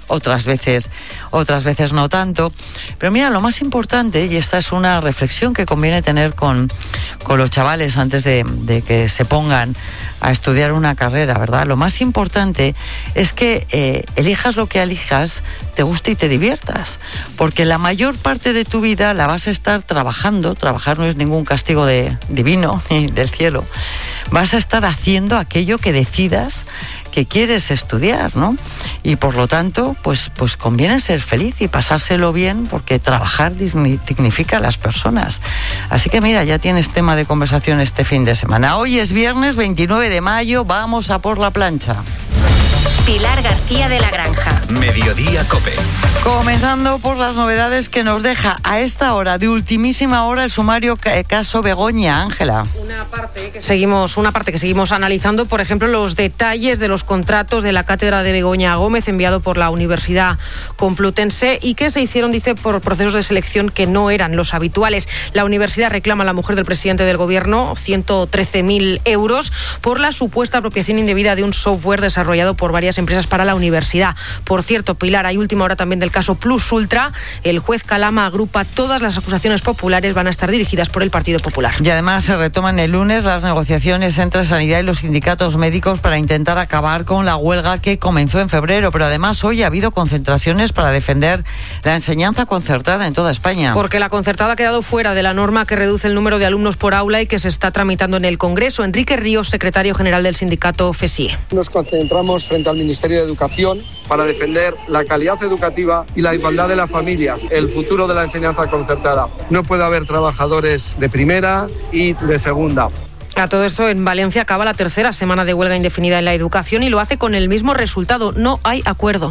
otras veces no tanto. Pero mira, lo más importante, y esta es una reflexión que conviene tener con los chavales antes de que se pongan a estudiar una carrera, ¿verdad? Lo más importante es que elijas lo que elijas, te guste y te diviertas, porque la mayor parte de tu vida la vas a estar trabajando. Trabajar no es ningún castigo divino ni del cielo. Vas a estar haciendo aquello que decidas que quieres estudiar, ¿no? Y por lo tanto, pues conviene ser feliz y pasárselo bien, porque trabajar dignifica a las personas. Así que mira, ya tienes tema de conversación este fin de semana. Hoy es viernes 29 de mayo, vamos a por la plancha. Pilar García de la Granja. Mediodía COPE. Comenzando por las novedades que nos deja a esta hora, de ultimísima hora, el sumario caso Begoña. Ángela. Una parte que seguimos analizando, por ejemplo, los detalles de los contratos de la cátedra de Begoña Gómez enviado por la Universidad Complutense y que se hicieron, dice, por procesos de selección que no eran los habituales. La universidad reclama a la mujer del presidente del gobierno 113.000 euros por la supuesta apropiación indebida de un software desarrollado por varias empresas para la universidad. Por cierto, Pilar, hay última hora también del caso Plus Ultra. El juez Calama agrupa todas las acusaciones populares, van a estar dirigidas por el Partido Popular. Y además se retoman el lunes las negociaciones entre Sanidad y los sindicatos médicos para intentar acabar con la huelga que comenzó en febrero. Pero además hoy ha habido concentraciones para defender la enseñanza concertada en toda España. Porque la concertada ha quedado fuera de la norma que reduce el número de alumnos por aula y que se está tramitando en el Congreso. Enrique Ríos, secretario general del sindicato FESIE. Nos concentramos frente al Ministerio de Educación para defender la calidad educativa y la igualdad de las familias, el futuro de la enseñanza concertada. No puede haber trabajadores de primera y de segunda. A todo esto, en Valencia acaba la tercera semana de huelga indefinida en la educación y lo hace con el mismo resultado: no hay acuerdo.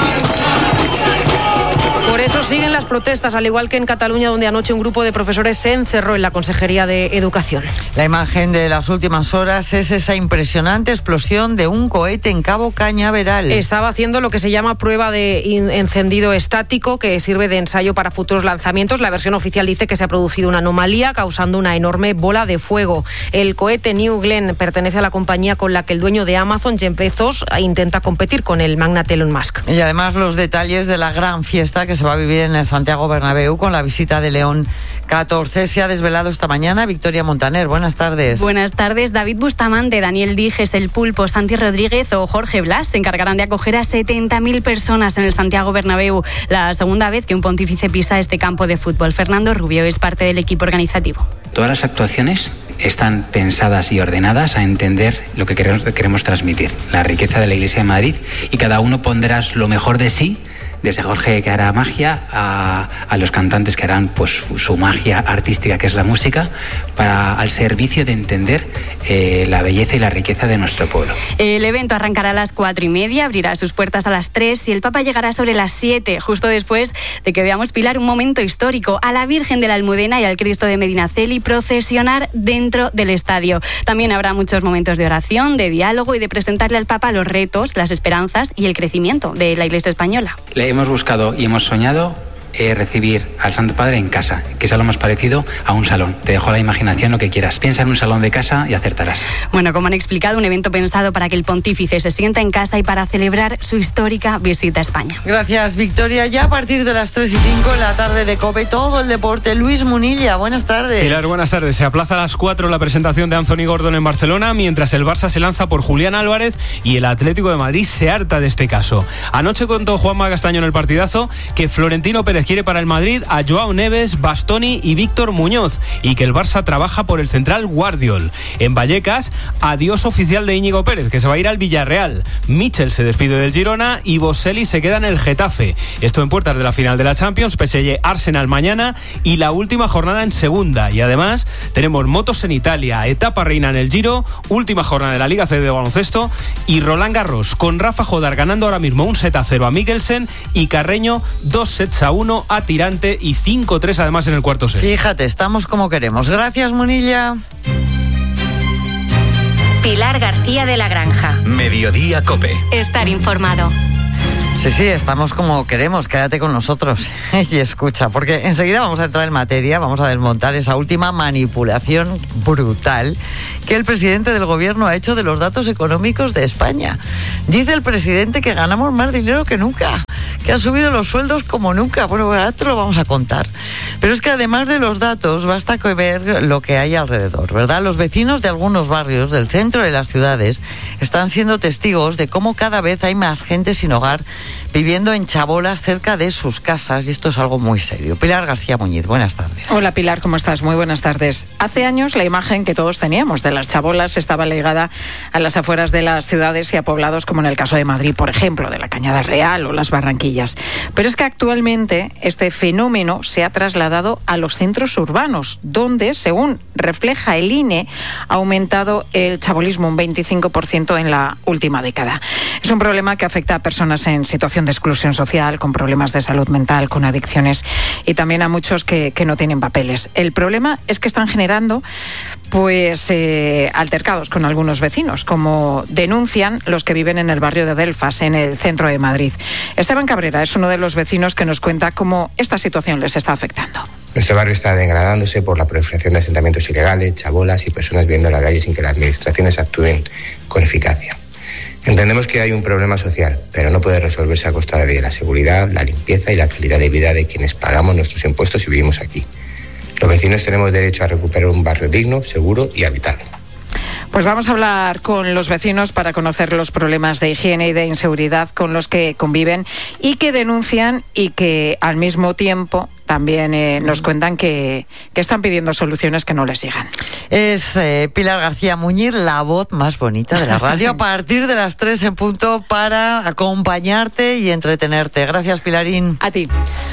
Por eso siguen las protestas, al igual que en Cataluña, donde anoche un grupo de profesores se encerró en la Consejería de Educación. La imagen de las últimas horas es esa impresionante explosión de un cohete en Cabo Cañaveral. Estaba haciendo lo que se llama prueba de encendido estático, que sirve de ensayo para futuros lanzamientos. La versión oficial dice que se ha producido una anomalía causando una enorme bola de fuego. El cohete New Glenn pertenece a la compañía con la que el dueño de Amazon, Jeff Bezos, intenta competir con el magnate Elon Musk. Y además los detalles de la gran fiesta que se va a vivir en el Santiago Bernabéu con la visita de León XIV. Se ha desvelado esta mañana Victoria Montaner. Buenas tardes. Buenas tardes. David Bustamante, Daniel Dijes, El Pulpo, Santi Rodríguez o Jorge Blas se encargarán de acoger a 70.000 personas en el Santiago Bernabéu. La segunda vez que un pontífice pisa este campo de fútbol. Fernando Rubio es parte del equipo organizativo. Todas las actuaciones están pensadas y ordenadas a entender lo que queremos transmitir, la riqueza de la Iglesia de Madrid, y cada uno pondrá lo mejor de sí, desde Jorge, que hará magia, a los cantantes que harán pues su magia artística, que es la música, al servicio de entender la belleza y la riqueza de nuestro pueblo. El evento arrancará a las 4:30, abrirá sus puertas a las 3 y el Papa llegará sobre las 7, justo después de que veamos, Pilar, un momento histórico: a la Virgen de la Almudena y al Cristo de Medinaceli procesionar dentro del estadio. También habrá muchos momentos de oración, de diálogo y de presentarle al Papa los retos, las esperanzas y el crecimiento de la Iglesia española. Hemos buscado y hemos soñado recibir al Santo Padre en casa, que sea lo más parecido a un salón. Te dejo a la imaginación lo que quieras. Piensa en un salón de casa y acertarás. Bueno, como han explicado, un evento pensado para que el pontífice se sienta en casa y para celebrar su histórica visita a España. Gracias, Victoria. Ya a partir de las 3:05 en la tarde de COPE, todo el deporte. Luis Munilla, buenas tardes. Pilar, buenas tardes. Se aplaza a las 4 la presentación de Anthony Gordon en Barcelona, mientras el Barça se lanza por Julián Álvarez y el Atlético de Madrid se harta de este caso. Anoche contó Juanma Castaño en el partidazo que Florentino Pérez quiere para el Madrid a Joao Neves, Bastoni y Víctor Muñoz, y que el Barça trabaja por el central Guardiol. En Vallecas, adiós oficial de Íñigo Pérez, que se va a ir al Villarreal. Michel se despide del Girona y Boselli se queda en el Getafe. Esto en puertas de la final de la Champions, PSG Arsenal mañana y la última jornada en segunda. Y además tenemos motos en Italia, etapa reina en el Giro, última jornada de la Liga CB de baloncesto y Roland Garros, con Rafa Jodar ganando ahora mismo 1-0 a Mikkelsen y Carreño 2-1 a Tirante y 5-3 además en el cuarto set. Fíjate, estamos como queremos. Gracias, Munilla. Pilar García de la Granja. Mediodía COPE. Estar informado. Sí, estamos como queremos. Quédate con nosotros y escucha, porque enseguida vamos a entrar en materia, vamos a desmontar esa última manipulación brutal que el presidente del gobierno ha hecho de los datos económicos de España. Dice el presidente que ganamos más dinero que nunca. que han subido los sueldos como nunca. Bueno, ahora te lo vamos a contar. Pero es que además de los datos, basta con ver lo que hay alrededor, ¿verdad? Los vecinos de algunos barrios del centro de las ciudades están siendo testigos de cómo cada vez hay más gente sin hogar viviendo en chabolas cerca de sus casas, y esto es algo muy serio. Pilar García Muñiz, buenas tardes. Hola Pilar, ¿cómo estás? Muy buenas tardes. Hace años la imagen que todos teníamos de las chabolas estaba ligada a las afueras de las ciudades y a poblados como en el caso de Madrid, por ejemplo, de la Cañada Real o las Barranquillas. Pero es que actualmente este fenómeno se ha trasladado a los centros urbanos, donde, según refleja el INE, ha aumentado el chabolismo un 25% en la última década. Es un problema que afecta a personas en situación de exclusión social, con problemas de salud mental, con adicciones y también a muchos que no tienen papeles. El problema es que están generando altercados con algunos vecinos, como denuncian los que viven en el barrio de Delfas, en el centro de Madrid. Esteban Cabrera es uno de los vecinos que nos cuenta cómo esta situación les está afectando. Nuestro barrio está degradándose por la proliferación de asentamientos ilegales, chabolas y personas viviendo en la calle sin que las administraciones actúen con eficacia. Entendemos que hay un problema social, pero no puede resolverse a costa de la seguridad, la limpieza y la calidad de vida de quienes pagamos nuestros impuestos y vivimos aquí. Los vecinos tenemos derecho a recuperar un barrio digno, seguro y habitable. Pues vamos a hablar con los vecinos para conocer los problemas de higiene y de inseguridad con los que conviven y que denuncian, y que al mismo tiempo también nos cuentan que están pidiendo soluciones que no les llegan. Es Pilar García Muñiz, la voz más bonita de la radio, a partir de las 3 en punto, para acompañarte y entretenerte. Gracias, Pilarín. A ti.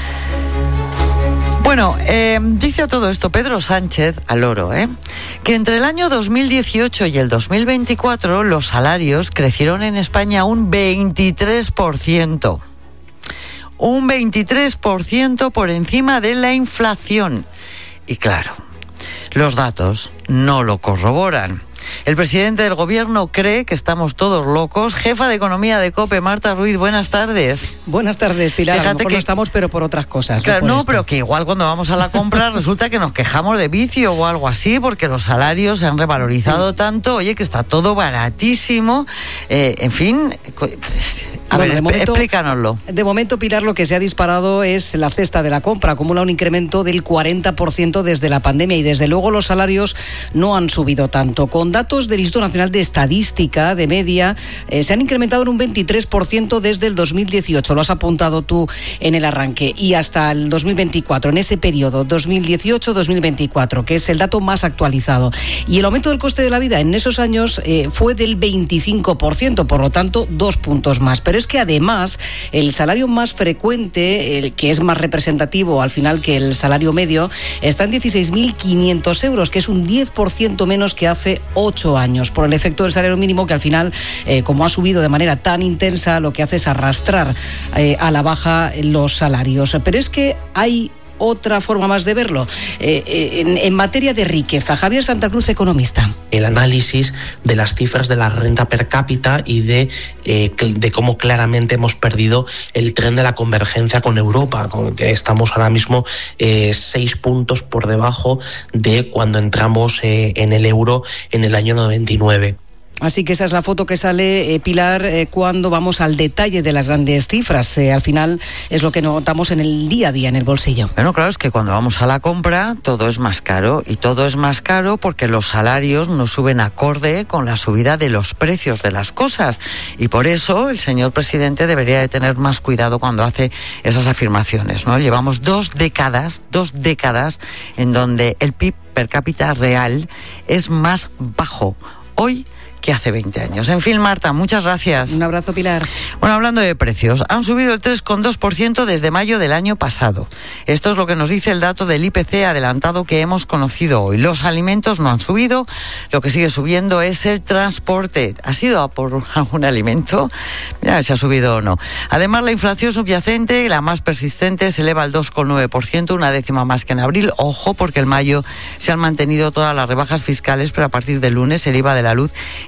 Bueno, dice a todo esto Pedro Sánchez, al loro, que entre el año 2018 y el 2024 los salarios crecieron en España un 23%. Un 23% por encima de la inflación. Y claro, los datos no lo corroboran. El presidente del gobierno cree que estamos todos locos. Jefa de Economía de COPE, Marta Ruiz, buenas tardes. Buenas tardes, Pilar. Fíjate, a lo mejor que no estamos, pero por otras cosas. Claro, no, pero que igual cuando vamos a la compra resulta que nos quejamos de vicio o algo así, porque los salarios se han revalorizado tanto, oye, que está todo baratísimo. En fin, a ver, explícanoslo. De momento, Pilar, lo que se ha disparado es la cesta de la compra. Acumula un incremento del 40% desde la pandemia, y desde luego los salarios no han subido tanto. Con datos del Instituto Nacional de Estadística, de media, se han incrementado en un 23% desde el 2018, lo has apuntado tú en el arranque, y hasta el 2024, en ese periodo, 2018-2024, que es el dato más actualizado. Y el aumento del coste de la vida en esos años fue del 25%, por lo tanto, 2 puntos más. Pero es que además, el salario más frecuente, el que es más representativo al final que el salario medio, está en 16.500 euros, que es un 10% menos que hace 8 años, por el efecto del salario mínimo, que al final, como ha subido de manera tan intensa, lo que hace es arrastrar a la baja los salarios. Pero es que hay otra forma más de verlo. En materia de riqueza, Javier Santa Cruz, economista. El análisis de las cifras de la renta per cápita y de cómo claramente hemos perdido el tren de la convergencia con Europa, con que estamos ahora mismo 6 puntos por debajo de cuando entramos en el euro en el año 99. Así que esa es la foto que sale, Pilar, cuando vamos al detalle de las grandes cifras. Al final es lo que notamos en el día a día, en el bolsillo. Bueno, claro, es que cuando vamos a la compra todo es más caro, y todo es más caro porque los salarios no suben acorde con la subida de los precios de las cosas. Y por eso el señor presidente debería de tener más cuidado cuando hace esas afirmaciones, ¿no? Llevamos 2 décadas en donde el PIB per cápita real es más bajo hoy que hace 20 años. En fin, Marta, muchas gracias. Un abrazo, Pilar. Bueno, hablando de precios, han subido el 3,2% desde mayo del año pasado. Esto es lo que nos dice el dato del IPC adelantado que hemos conocido hoy. Los alimentos no han subido, lo que sigue subiendo es el transporte. ¿Ha sido a por algún alimento? Mira a ver si ha subido o no. Además, la inflación subyacente, la más persistente, se eleva al 2,9%, una décima más que en abril. Ojo, porque en mayo se han mantenido todas las rebajas fiscales, pero a partir del lunes el IVA de la luz y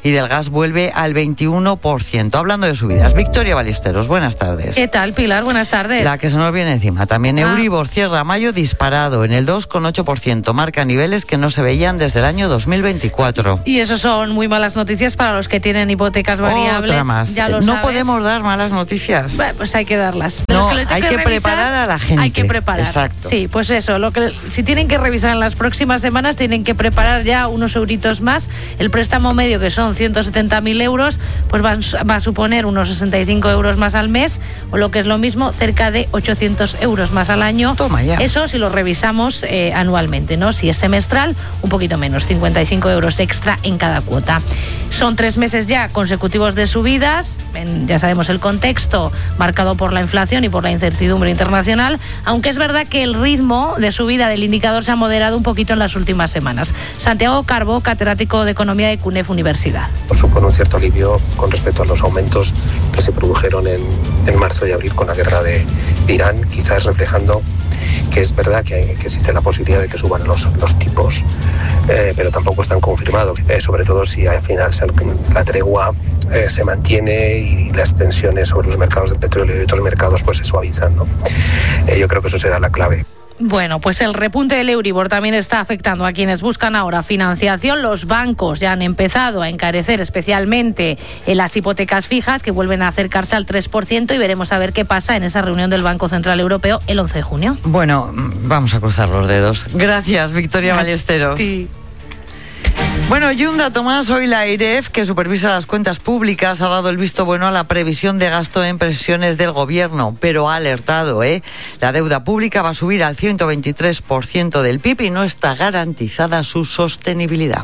y del gas vuelve al 21%. Hablando de subidas, Victoria Ballesteros, buenas tardes. ¿Qué tal, Pilar? Buenas tardes. La que se nos viene encima. También Euribor cierra mayo disparado en el 2,8%. Marca niveles que no se veían desde el año 2024. Y eso son muy malas noticias para los que tienen hipotecas variables. Otra más. Ya lo no sabes. podemos dar malas noticias. Bueno, pues hay que darlas. No, hay que preparar a la gente. Hay que preparar. Exacto. Sí, pues eso. Si tienen que revisar en las próximas semanas, tienen que preparar ya unos euritos más. El préstamo medio, que son 170.000 euros, pues va a suponer unos 65 euros más al mes, o lo que es lo mismo, cerca de 800 euros más al año. Toma ya. Eso si lo revisamos anualmente, ¿no? Si es semestral, un poquito menos, 55 euros extra en cada cuota. Son 3 meses ya consecutivos de subidas, ya sabemos el contexto marcado por la inflación y por la incertidumbre internacional, aunque es verdad que el ritmo de subida del indicador se ha moderado un poquito en las últimas semanas. Santiago Carbó, catedrático de Economía de CUNEF Universidad. Supone un cierto alivio con respecto a los aumentos que se produjeron en marzo y abril con la guerra de Irán, quizás reflejando que es verdad que existe la posibilidad de que suban los tipos, pero tampoco están confirmados, sobre todo si al final la tregua se mantiene y las tensiones sobre los mercados del petróleo y otros mercados pues se suavizan, ¿no? Yo creo que eso será la clave. Bueno, pues el repunte del Euribor también está afectando a quienes buscan ahora financiación. Los bancos ya han empezado a encarecer especialmente en las hipotecas fijas, que vuelven a acercarse al 3%, y veremos a ver qué pasa en esa reunión del Banco Central Europeo el 11 de junio. Bueno, vamos a cruzar los dedos. Gracias, Victoria Ballesteros. Sí. Bueno, y un dato más. Hoy la AIREF, que supervisa las cuentas públicas, ha dado el visto bueno a la previsión de gasto en pensiones del gobierno, pero ha alertado, la deuda pública va a subir al 123% del PIB y no está garantizada su sostenibilidad.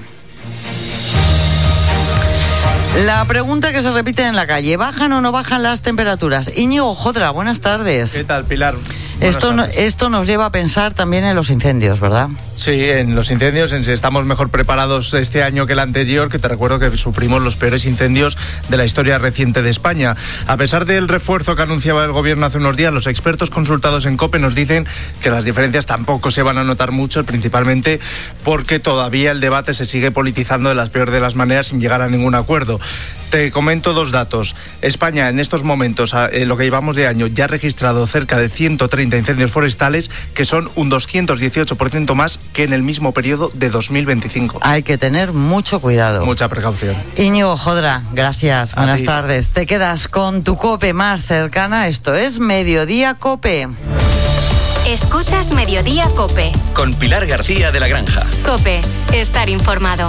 La pregunta que se repite en la calle: ¿bajan o no bajan las temperaturas? Íñigo Jodra, buenas tardes. ¿Qué tal, Pilar? Esto nos lleva a pensar también en los incendios, ¿verdad? Sí, en los incendios, en si estamos mejor preparados este año que el anterior, que te recuerdo que sufrimos los peores incendios de la historia reciente de España. A pesar del refuerzo que anunciaba el gobierno hace unos días, los expertos consultados en COPE nos dicen que las diferencias tampoco se van a notar mucho, principalmente porque todavía el debate se sigue politizando de las peores de las maneras sin llegar a ningún acuerdo. Te comento 2 datos. España en estos momentos, lo que llevamos de año, ya ha registrado cerca de 130 incendios forestales, que son un 218% más que en el mismo periodo de 2025. Hay que tener mucho cuidado. Mucha precaución. Íñigo Jodra, gracias. Buenas tardes. Te quedas con tu COPE más cercana. Esto es Mediodía COPE. Escuchas Mediodía COPE. Con Pilar García de la Granja. COPE, estar informado.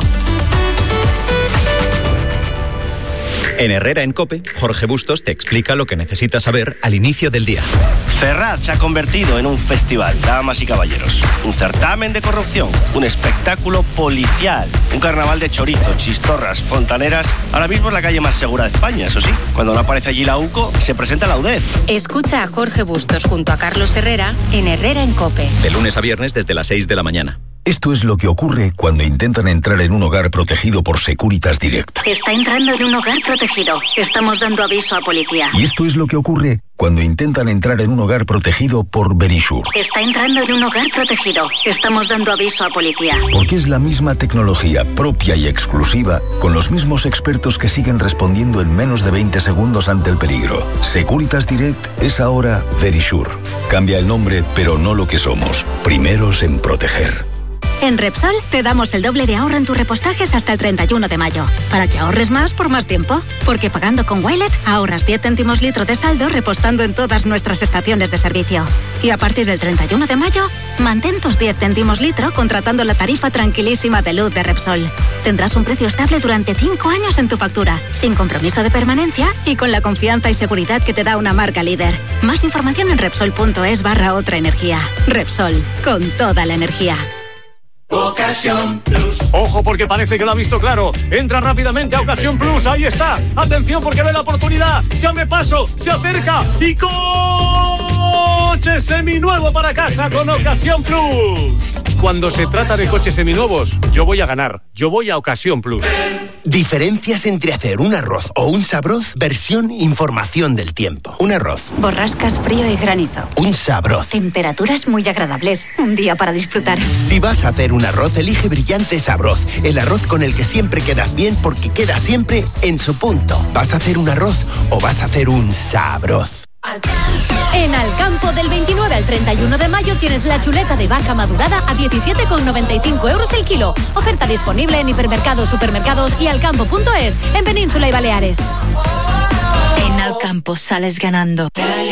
En Herrera en COPE, Jorge Bustos te explica lo que necesitas saber al inicio del día. Ferraz se ha convertido en un festival, damas y caballeros. Un certamen de corrupción, un espectáculo policial, un carnaval de chorizo, chistorras, fontaneras. Ahora mismo es la calle más segura de España, eso sí. Cuando no aparece allí la UCO, se presenta la UDEF. Escucha a Jorge Bustos junto a Carlos Herrera en Herrera en COPE. De lunes a viernes desde las 6 de la mañana. Esto es lo que ocurre cuando intentan entrar en un hogar protegido por Securitas Direct. Está entrando en un hogar protegido. Estamos dando aviso a policía. Y esto es lo que ocurre cuando intentan entrar en un hogar protegido por Verisure. Está entrando en un hogar protegido. Estamos dando aviso a policía. Porque es la misma tecnología propia y exclusiva, con los mismos expertos que siguen respondiendo en menos de 20 segundos ante el peligro. Securitas Direct es ahora Verisure. Cambia el nombre, pero no lo que somos. Primeros en proteger. En Repsol te damos el doble de ahorro en tus repostajes hasta el 31 de mayo, para que ahorres más por más tiempo. Porque pagando con Wilet ahorras 10 céntimos litro de saldo repostando en todas nuestras estaciones de servicio. Y a partir del 31 de mayo, mantén tus 10 céntimos litro contratando la tarifa tranquilísima de luz de Repsol. Tendrás un precio estable durante 5 años en tu factura, sin compromiso de permanencia y con la confianza y seguridad que te da una marca líder. Más información en Repsol.es/otra energía. Repsol, con toda la energía. Ocasión Plus. Ojo, porque parece que lo ha visto claro. Entra rápidamente a Ocasión Plus. Ahí está. Atención, porque ve la oportunidad. Se abre paso, se acerca y coche seminuevo para casa con Ocasión Plus. Cuando se trata de coches seminuevos, yo voy a ganar. Yo voy a Ocasión Plus. Diferencias entre hacer un arroz o un sabroz, versión información del tiempo. Un arroz. Borrascas, frío y granizo. Un sabroz. Temperaturas muy agradables. Un día para disfrutar. Si vas a hacer un arroz, elige Brillante Sabroz. El arroz con el que siempre quedas bien porque queda siempre en su punto. ¿Vas a hacer un arroz o vas a hacer un sabroz? En Alcampo, del 29 al 31 de mayo tienes la chuleta de vaca madurada a 17,95 euros el kilo. Oferta disponible en hipermercados, supermercados y alcampo.es en Península y Baleares. En Alcampo sales ganando.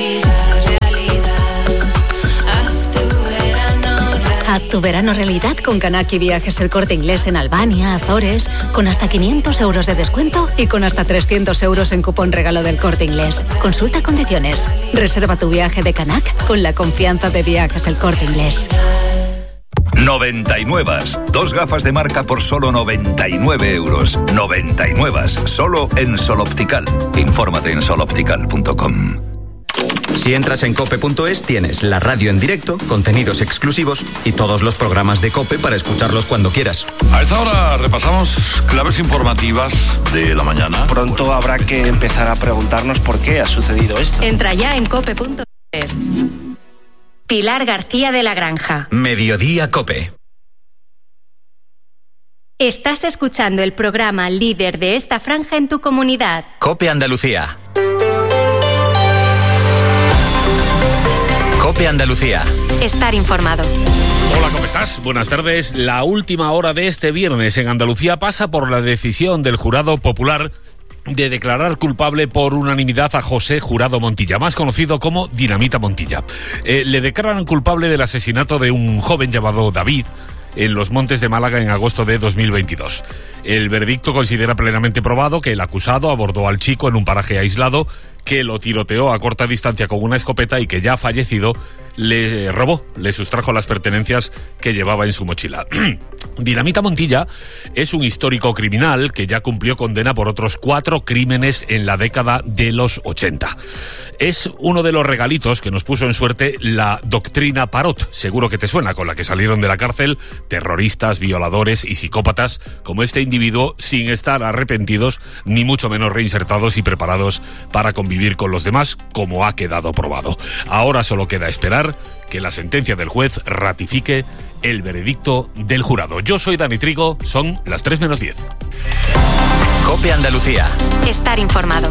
Haz tu verano realidad con Kanaki Viajes El Corte Inglés en Albania, Azores, con hasta 500 euros de descuento y con hasta 300 euros en cupón regalo del Corte Inglés. Consulta condiciones. Reserva tu viaje de Canac con la confianza de Viajes El Corte Inglés. 99. 2 gafas de marca por solo 99 euros. 99. Solo en Sol Optical. Infórmate en soloptical.com. Si entras en cope.es tienes la radio en directo, contenidos exclusivos y todos los programas de COPE para escucharlos cuando quieras. A esta hora repasamos claves informativas de la mañana. Pronto habrá que empezar a preguntarnos por qué ha sucedido esto. Entra ya en cope.es. Pilar García de la Granja. Mediodía COPE. Estás escuchando el programa líder de esta franja en tu comunidad. COPE Andalucía. COPE Andalucía. Estar informado. Hola, ¿cómo estás? Buenas tardes. La última hora de este viernes en Andalucía pasa por la decisión del jurado popular de declarar culpable por unanimidad a José Jurado Montilla, más conocido como Dinamita Montilla. Le declaran culpable del asesinato de un joven llamado David en los Montes de Málaga en agosto de 2022. El veredicto considera plenamente probado que el acusado abordó al chico en un paraje aislado, que lo tiroteó a corta distancia con una escopeta y que ya fallecido le robó, le sustrajo las pertenencias que llevaba en su mochila. Dinamita Montilla es un histórico criminal que ya cumplió condena por otros 4 crímenes en la década de los 80. Es uno de los regalitos que nos puso en suerte la doctrina Parot, seguro que te suena, con la que salieron de la cárcel terroristas, violadores y psicópatas como este individuo, sin estar arrepentidos ni mucho menos reinsertados y preparados para convivir con los demás, como ha quedado probado. Ahora solo queda esperar que la sentencia del juez ratifique el veredicto del jurado. Yo soy Dani Trigo, son las 3 menos 10. COPE Andalucía. Estar informado.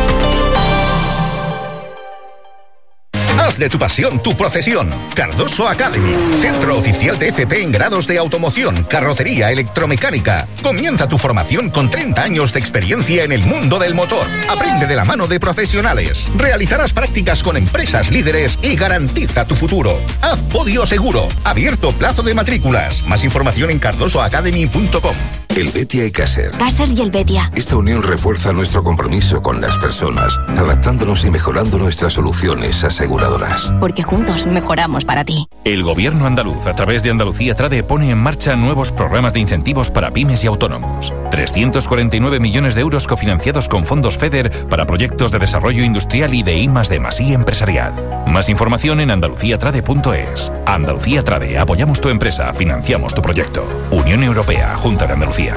Haz de tu pasión tu profesión. Cardoso Academy, centro oficial de FP en grados de automoción, carrocería, electromecánica. Comienza tu formación con 30 años de experiencia en el mundo del motor. Aprende de la mano de profesionales. Realizarás prácticas con empresas líderes y garantiza tu futuro. Haz podio seguro. Abierto plazo de matrículas. Más información en cardosoacademy.com. El Betia y Caser. Caser y el Betia. Esta unión refuerza nuestro compromiso con las personas, adaptándonos y mejorando nuestras soluciones aseguradoras. Porque juntos mejoramos para ti. El Gobierno andaluz, a través de Andalucía Trade, pone en marcha nuevos programas de incentivos para pymes y autónomos. 349 millones de euros cofinanciados con fondos FEDER para proyectos de desarrollo industrial y de I+D+I empresarial. Más información en andaluciatrade.es. Andalucía Trade, apoyamos tu empresa, financiamos tu proyecto. Unión Europea, Junta de Andalucía.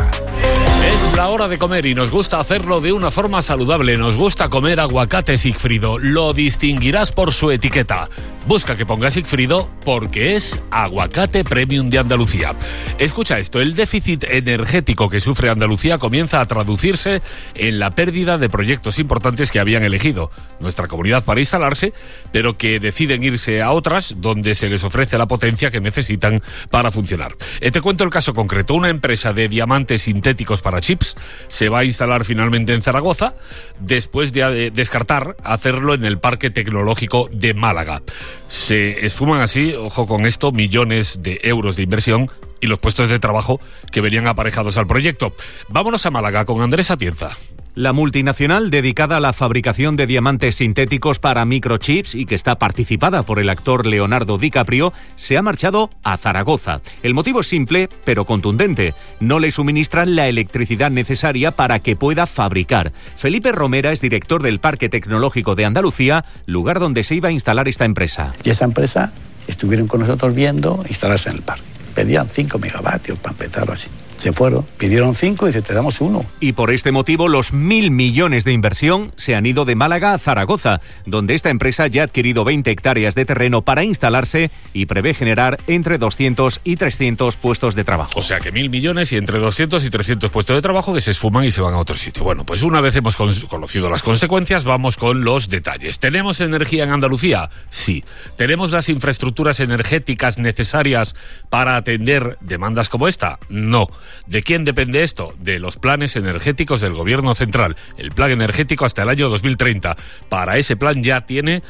Es la hora de comer y nos gusta hacerlo de una forma saludable. Nos gusta comer aguacate Sigfrido. Lo distinguirás por su etiqueta. Busca que ponga Sigfrido porque es aguacate premium de Andalucía. Escucha esto, el déficit energético que sufre Andalucía comienza a traducirse en la pérdida de proyectos importantes que habían elegido nuestra comunidad para instalarse, pero que deciden irse a otras donde se les ofrece la potencia que necesitan para funcionar. Te cuento el caso concreto. Una empresa de diamantes sintéticos para chips se va a instalar finalmente en Zaragoza después de descartar hacerlo en el Parque Tecnológico de Málaga. Se esfuman así, ojo con esto, millones de euros de inversión y los puestos de trabajo que venían aparejados al proyecto. Vámonos a Málaga con Andrés Atienza. La multinacional dedicada a la fabricación de diamantes sintéticos para microchips y que está participada por el actor Leonardo DiCaprio se ha marchado a Zaragoza. El motivo es simple pero contundente. No le suministran la electricidad necesaria para que pueda fabricar. Felipe Romera es director del Parque Tecnológico de Andalucía, lugar donde se iba a instalar esta empresa. Y esa empresa estuvieron con nosotros viendo instalarse en el parque. Pedían 5 megavatios para empezar o así. Se fueron, pidieron 5 y dice, te damos 1. Y por este motivo, los 1.000 millones de inversión se han ido de Málaga a Zaragoza, donde esta empresa ya ha adquirido 20 hectáreas de terreno para instalarse y prevé generar entre 200 y 300 puestos de trabajo. O sea que 1.000 millones y entre 200 y 300 puestos de trabajo que se esfuman y se van a otro sitio. Bueno, pues una vez hemos conocido las consecuencias, vamos con los detalles. ¿Tenemos energía en Andalucía? Sí. ¿Tenemos las infraestructuras energéticas necesarias para atender demandas como esta? No. ¿De quién depende esto? De los planes energéticos del Gobierno central. El plan energético hasta el año 2030. Para ese plan ya tiene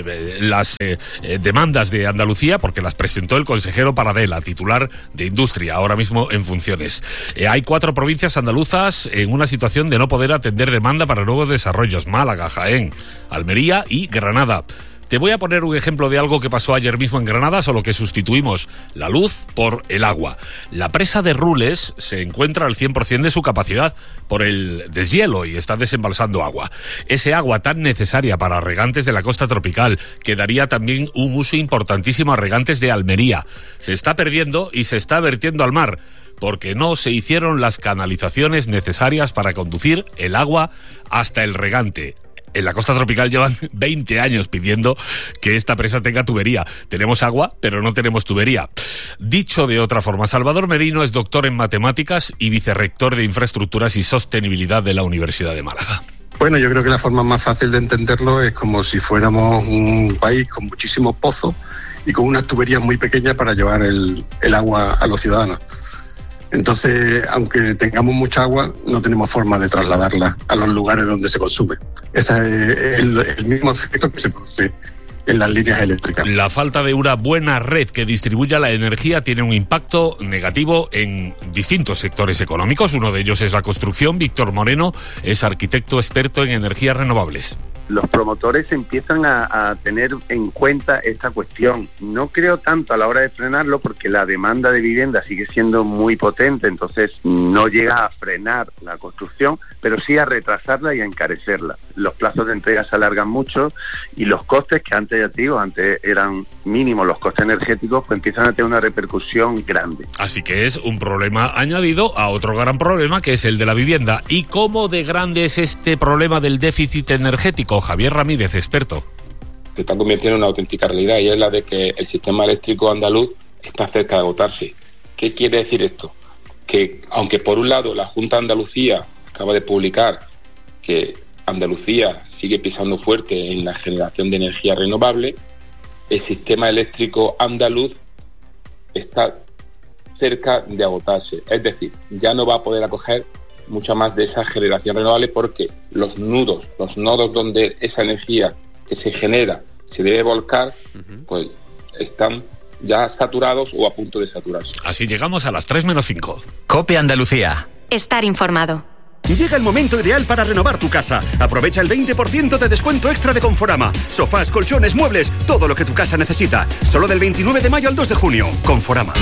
las demandas de Andalucía, porque las presentó el consejero Paradela, titular de Industria, ahora mismo en funciones. Hay 4 provincias andaluzas en una situación de no poder atender demanda para nuevos desarrollos: Málaga, Jaén, Almería y Granada. Te voy a poner un ejemplo de algo que pasó ayer mismo en Granada, solo que sustituimos la luz por el agua. La presa de Rules se encuentra al 100% de su capacidad por el deshielo y está desembalsando agua. Ese agua tan necesaria para regantes de la costa tropical, que daría también un uso importantísimo a regantes de Almería, se está perdiendo y se está vertiendo al mar, porque no se hicieron las canalizaciones necesarias para conducir el agua hasta el regante. En la costa tropical llevan 20 años pidiendo que esta presa tenga tubería. Tenemos agua, pero no tenemos tubería. Dicho de otra forma, Salvador Merino es doctor en matemáticas y vicerrector de infraestructuras y sostenibilidad de la Universidad de Málaga. Bueno, yo creo que la forma más fácil de entenderlo es como si fuéramos un país con muchísimos pozos y con unas tuberías muy pequeñas para llevar el agua a los ciudadanos. Entonces, aunque tengamos mucha agua, no tenemos forma de trasladarla a los lugares donde se consume. Ese es el mismo efecto que se produce en las líneas eléctricas. La falta de una buena red que distribuya la energía tiene un impacto negativo en distintos sectores económicos. Uno de ellos es la construcción. Víctor Moreno es arquitecto experto en energías renovables. Los promotores empiezan a tener en cuenta esta cuestión. No creo tanto a la hora de frenarlo, porque la demanda de vivienda sigue siendo muy potente, entonces no llega a frenar la construcción, pero sí a retrasarla y a encarecerla. Los plazos de entrega se alargan mucho y los costes, que antes, ya te digo, antes eran mínimos los costes energéticos, pues empiezan a tener una repercusión grande. Así que es un problema añadido a otro gran problema, que es el de la vivienda. ¿Y cómo de grande es este problema del déficit energético? Javier Ramírez, experto. Se está convirtiendo en una auténtica realidad, y es la de que el sistema eléctrico andaluz está cerca de agotarse. ¿Qué quiere decir esto? Que aunque por un lado la Junta de Andalucía acaba de publicar que Andalucía sigue pisando fuerte en la generación de energía renovable, el sistema eléctrico andaluz está cerca de agotarse. Es decir, ya no va a poder acoger mucha más de esa generación renovable, porque los nodos donde esa energía que se genera se debe volcar, pues están ya saturados o a punto de saturarse. Así llegamos a las 3:05. COPE Andalucía. Estar informado. Llega el momento ideal para renovar tu casa. Aprovecha el 20% de descuento extra de Conforama. Sofás, colchones, muebles, todo lo que tu casa necesita. Solo del 29 de mayo al 2 de junio. Conforama.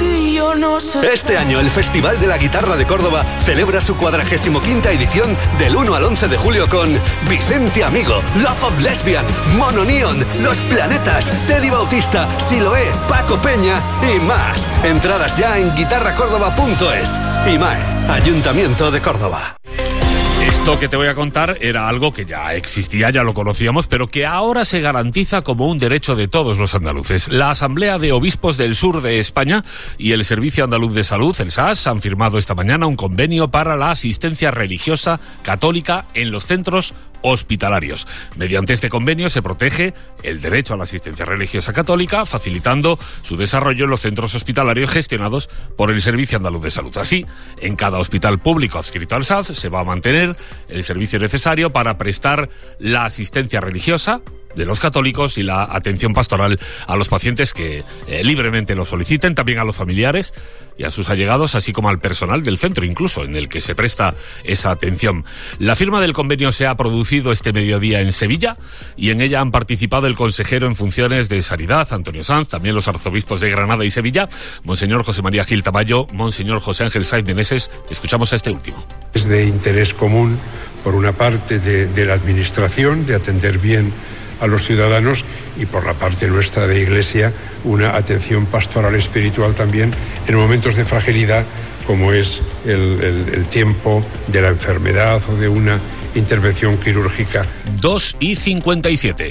Este año el Festival de la Guitarra de Córdoba celebra su 45ª edición del 1 al 11 de julio con Vicente Amigo, Love of Lesbian, Mono Neon, Los Planetas, Teddy Bautista, Siloé, Paco Peña y más. Entradas ya en guitarracórdoba.es. IMAE, Ayuntamiento de Córdoba. Esto que te voy a contar era algo que ya existía, ya lo conocíamos, pero que ahora se garantiza como un derecho de todos los andaluces. La Asamblea de Obispos del Sur de España y el Servicio Andaluz de Salud, el SAS, han firmado esta mañana un convenio para la asistencia religiosa católica en los centros hospitalarios. Mediante este convenio se protege el derecho a la asistencia religiosa católica, facilitando su desarrollo en los centros hospitalarios gestionados por el Servicio Andaluz de Salud. Así, en cada hospital público adscrito al SAS se va a mantener el servicio necesario para prestar la asistencia religiosa de los católicos y la atención pastoral a los pacientes que libremente lo soliciten, también a los familiares y a sus allegados, así como al personal del centro, incluso, en el que se presta esa atención. La firma del convenio se ha producido este mediodía en Sevilla y en ella han participado el consejero en funciones de Sanidad, Antonio Sanz, también los arzobispos de Granada y Sevilla, Monseñor José María Gil Tamayo, Monseñor José Ángel Saiz Meneses. Escuchamos a este último. Es de interés común, por una parte, de la Administración, de atender bien a los ciudadanos, y por la parte nuestra de Iglesia, una atención pastoral espiritual también en momentos de fragilidad como es el tiempo de la enfermedad o de una intervención quirúrgica. 2:57.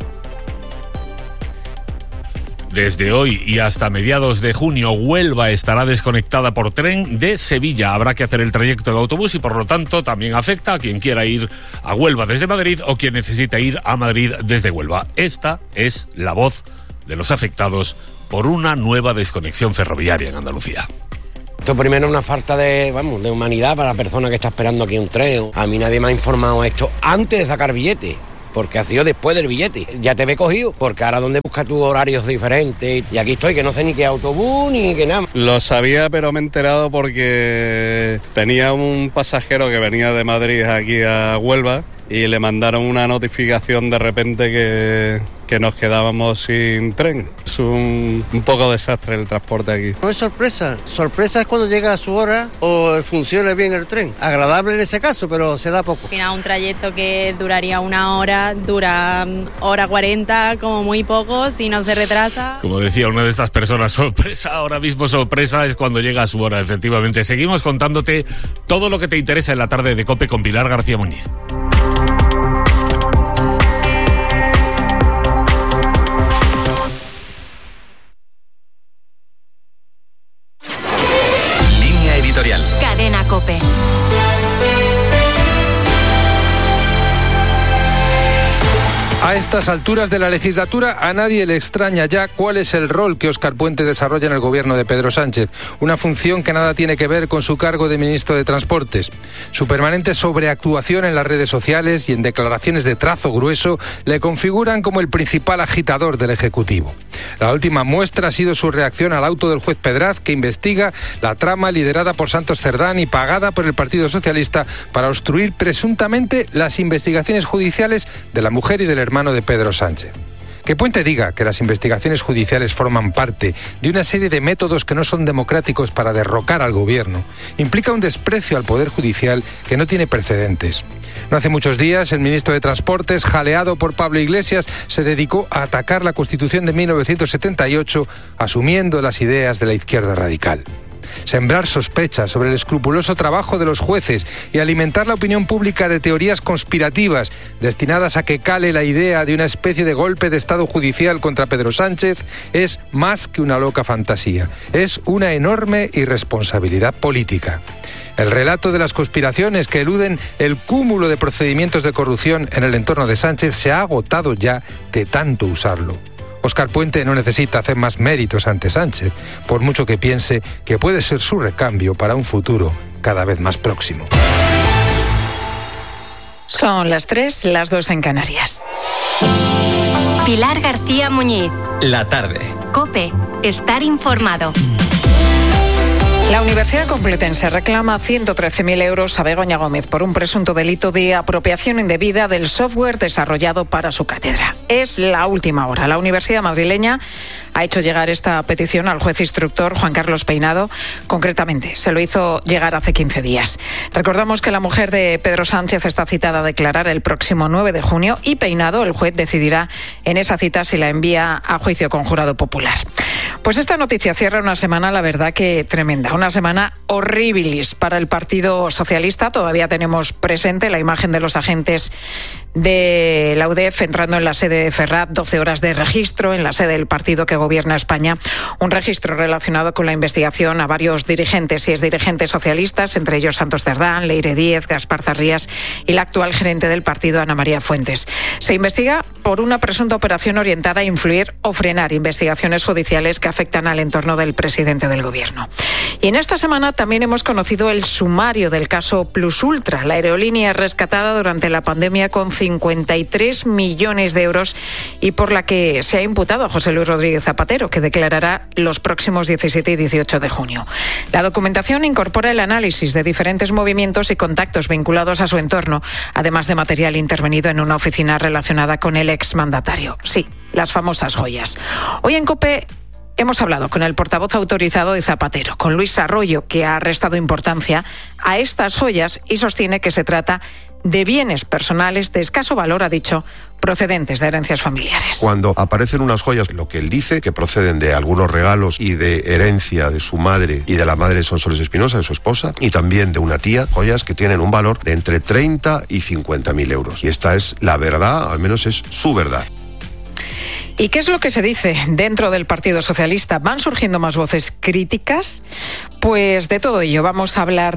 Desde hoy y hasta mediados de junio, Huelva estará desconectada por tren de Sevilla. Habrá que hacer el trayecto en autobús y, por lo tanto, también afecta a quien quiera ir a Huelva desde Madrid o quien necesita ir a Madrid desde Huelva. Esta es la voz de los afectados por una nueva desconexión ferroviaria en Andalucía. Esto primero es una falta de humanidad para la persona que está esperando aquí un tren. A mí nadie me ha informado esto antes de sacar billete, porque ha sido después del billete. Ya te ve cogido, porque ahora donde buscas tus horarios diferentes. Y aquí estoy, que no sé ni qué autobús ni qué nada. Lo sabía, pero me he enterado porque tenía un pasajero que venía de Madrid aquí a Huelva y le mandaron una notificación de repente que nos quedábamos sin tren. Es un poco desastre el transporte aquí. No es sorpresa. Sorpresa es cuando llega a su hora o funciona bien el tren. Agradable en ese caso, pero se da poco. Al final un trayecto que duraría una hora, dura hora 40, como muy poco, si no se retrasa. Como decía una de estas personas, sorpresa, ahora mismo sorpresa es cuando llega a su hora, efectivamente. Seguimos contándote todo lo que te interesa en la tarde de COPE con Pilar García Muñiz. Cadena COPE. A estas alturas de la legislatura a nadie le extraña ya cuál es el rol que Óscar Puente desarrolla en el gobierno de Pedro Sánchez, una función que nada tiene que ver con su cargo de ministro de Transportes. Su permanente sobreactuación en las redes sociales y en declaraciones de trazo grueso le configuran como el principal agitador del Ejecutivo. La última muestra ha sido su reacción al auto del juez Pedraz, que investiga la trama liderada por Santos Cerdán y pagada por el Partido Socialista para obstruir presuntamente las investigaciones judiciales de la mujer y del hermano de Pedro Sánchez. Que Puente diga que las investigaciones judiciales forman parte de una serie de métodos que no son democráticos para derrocar al gobierno implica un desprecio al Poder Judicial que no tiene precedentes. No hace muchos días, el ministro de Transportes, jaleado por Pablo Iglesias, se dedicó a atacar la Constitución de 1978, asumiendo las ideas de la izquierda radical. Sembrar sospechas sobre el escrupuloso trabajo de los jueces y alimentar la opinión pública de teorías conspirativas destinadas a que cale la idea de una especie de golpe de Estado judicial contra Pedro Sánchez es más que una loca fantasía. Es una enorme irresponsabilidad política. El relato de las conspiraciones que eluden el cúmulo de procedimientos de corrupción en el entorno de Sánchez se ha agotado ya de tanto usarlo. Óscar Puente no necesita hacer más méritos ante Sánchez, por mucho que piense que puede ser su recambio para un futuro cada vez más próximo. Son las 3, las 2 en Canarias. Pilar García Muñiz. La tarde. COPE. Estar informado. La Universidad Complutense reclama 113.000 euros a Begoña Gómez por un presunto delito de apropiación indebida del software desarrollado para su cátedra. Es la última hora. La Universidad madrileña ha hecho llegar esta petición al juez instructor Juan Carlos Peinado. Concretamente, se lo hizo llegar hace 15 días. Recordamos que la mujer de Pedro Sánchez está citada a declarar el próximo 9 de junio y Peinado, el juez, decidirá en esa cita si la envía a juicio con jurado popular. Pues esta noticia cierra una semana, la verdad que tremenda. Una semana horribilis para el Partido Socialista. Todavía tenemos presente la imagen de los agentes de la UDEF entrando en la sede de Ferrat, 12 horas de registro en la sede del partido que gobierna España. Un registro relacionado con la investigación a varios dirigentes y exdirigentes socialistas, entre ellos Santos Cerdán, Leire Díez, Gaspar Zarrías y la actual gerente del partido, Ana María Fuentes. Se investiga por una presunta operación orientada a influir o frenar investigaciones judiciales que afectan al entorno del presidente del gobierno. Y en esta semana también hemos conocido el sumario del caso Plus Ultra, la aerolínea rescatada durante la pandemia con 53 millones de euros y por la que se ha imputado a José Luis Rodríguez Zapatero, que declarará los próximos 17 y 18 de junio. La documentación incorpora el análisis de diferentes movimientos y contactos vinculados a su entorno, además de material intervenido en una oficina relacionada con el exmandatario. Sí, las famosas joyas. Hoy en COPE hemos hablado con el portavoz autorizado de Zapatero, con Luis Arroyo, que ha restado importancia a estas joyas y sostiene que se trata de bienes personales de escaso valor, ha dicho, procedentes de herencias familiares. Cuando aparecen unas joyas, lo que él dice, que proceden de algunos regalos y de herencia de su madre y de la madre de Sonsoles Espinosa, de su esposa, y también de una tía, joyas que tienen un valor de entre 30 y 50.000 euros. Y esta es la verdad, al menos es su verdad. ¿Y qué es lo que se dice dentro del Partido Socialista? ¿Van surgiendo más voces críticas? Pues de todo ello vamos a hablar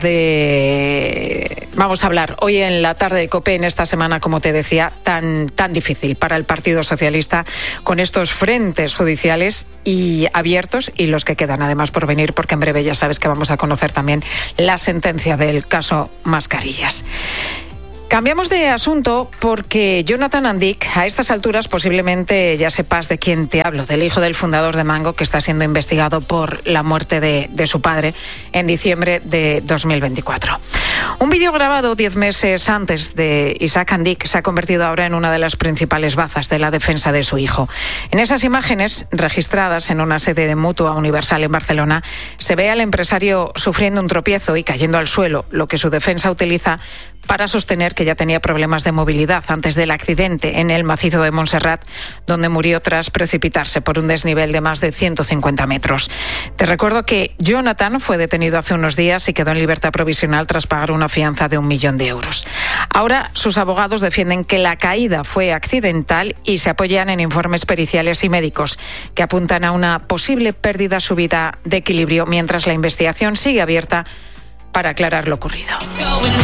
hoy en la tarde de COPE, en esta semana, como te decía, tan difícil para el Partido Socialista, con estos frentes judiciales y abiertos y los que quedan además por venir, porque en breve ya sabes que vamos a conocer también la sentencia del caso Mascarillas. Cambiamos de asunto porque Jonathan Andic, a estas alturas posiblemente ya sepas de quién te hablo, del hijo del fundador de Mango, que está siendo investigado por la muerte de su padre en diciembre de 2024. Un vídeo grabado 10 meses antes de Isaac Andic se ha convertido ahora en una de las principales bazas de la defensa de su hijo. En esas imágenes, registradas en una sede de Mutua Universal en Barcelona, se ve al empresario sufriendo un tropiezo y cayendo al suelo, lo que su defensa utiliza para sostener que ya tenía problemas de movilidad antes del accidente en el macizo de Montserrat, donde murió tras precipitarse por un desnivel de más de 150 metros. Te recuerdo que Jonathan fue detenido hace unos días y quedó en libertad provisional tras pagar una fianza de 1 millón de euros. Ahora sus abogados defienden que la caída fue accidental y se apoyan en informes periciales y médicos que apuntan a una posible pérdida súbita de equilibrio, mientras la investigación sigue abierta para aclarar lo ocurrido.